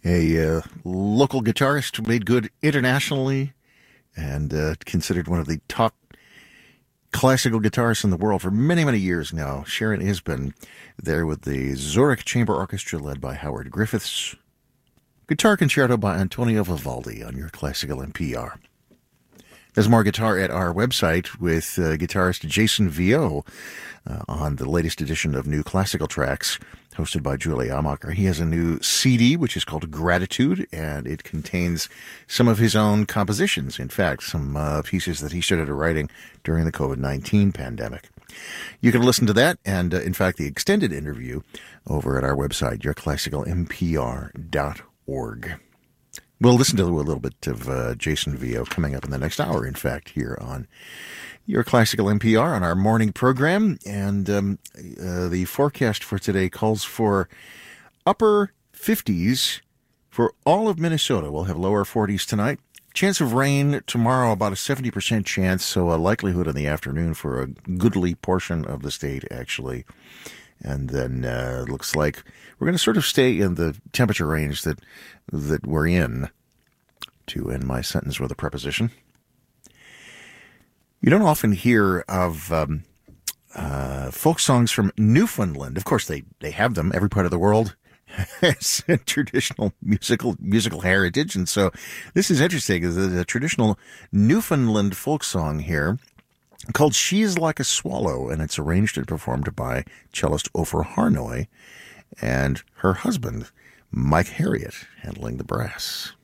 a local guitarist, made good internationally, and considered one of the top classical guitarists in the world for many, many years now. Sharon Isbin there with the Zurich Chamber Orchestra led by Howard Griffiths. Guitar Concerto by Antonio Vivaldi on your Classical NPR. There's more guitar at our website with guitarist Jason Viau on the latest edition of New Classical Tracks, hosted by Julie Amacher. He has a new CD, which is called Gratitude, and it contains some of his own compositions. In fact, some pieces that he started writing during the COVID-19 pandemic. You can listen to that and, in fact, the extended interview over at our website, yourclassicalmpr.org. We'll listen to a little bit of Jason Viau coming up in the next hour, in fact, here on Your Classical NPR on our morning program. And the forecast for today calls for upper 50s for all of Minnesota. We'll have lower 40s tonight. Chance of rain tomorrow, about a 70% chance, so a likelihood in the afternoon for a goodly portion of the state, actually. And then it looks like we're going to sort of stay in the temperature range that we're in, to end my sentence with a preposition. You don't often hear of folk songs from Newfoundland. Of course, they have them. Every part of the world has a traditional musical heritage. And so this is interesting. There's a traditional Newfoundland folk song here called She's Like a Swallow, and it's arranged and performed by cellist Ofer Harnoy and her husband, Mike Harriott, handling the brass.